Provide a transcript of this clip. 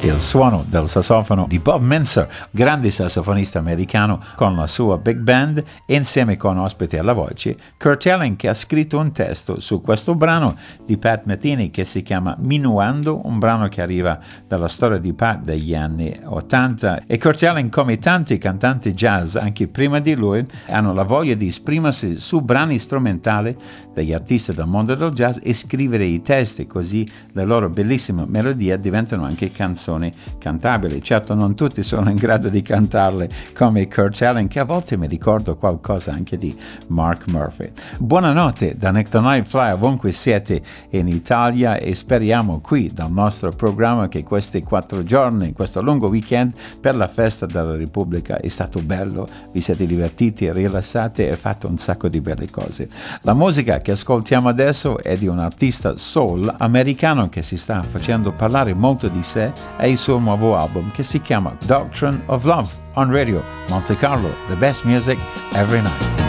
il suono del sassofono di Bob Mintzer, grande sassofonista americano con la sua big band, insieme con ospite alla voce Kurt Elling, che ha scritto un testo su questo brano di Pat Metheny che si chiama Minuando, un brano che arriva dalla storia di Pat degli anni 80. E Kurt Elling, come tanti cantanti jazz anche prima di lui, hanno la voglia di esprimersi su brani strumentali degli artisti del mondo del jazz e scrivere i testi, così le loro bellissime melodie diventano anche canzoni cantabili. Certo, non tutti sono in grado di cantarle come Kurt Elling, che a volte mi ricordo qualcosa anche di Mark Murphy. Buonanotte da Nick the Night Fly, ovunque siete in Italia, e speriamo qui dal nostro programma che questi 4 giorni, questo lungo weekend per la festa della Repubblica è stato bello, vi siete divertiti, rilassati e fatto un sacco di belle cose. La musica che ascoltiamo adesso è di un artista soul americano che si sta facendo parlare molto di sé e il suo nuovo album che si chiama Doctrine of Love on Radio Monte Carlo, the best music every night.